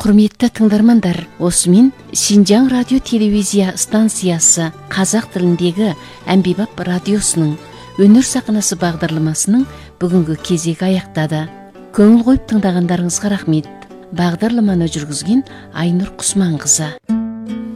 Құрметті тыңдармандар, осымен Шинжаң радио телевизия станциясы қазақ тіліндегі Әмбебап радиосының өнер сахнасы бағдарламасының бүгінгі кезегі аяқтады. Көңіл қойып тыңдағандарыңызға рахмет. Бағдарламаны жүргізген Айнұр Құсманқызы.